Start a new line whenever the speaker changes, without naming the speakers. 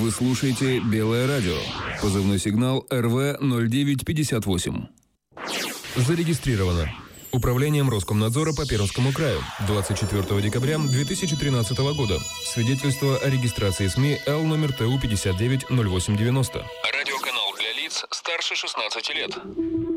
Вы слушаете «Белое радио». Позывной сигнал РВ-0958. Зарегистрировано Управлением Роскомнадзора по Пермскому краю 24 декабря 2013 года. Свидетельство о регистрации СМИ Л номер ТУ 590890. Радиоканал для лиц старше 16 лет.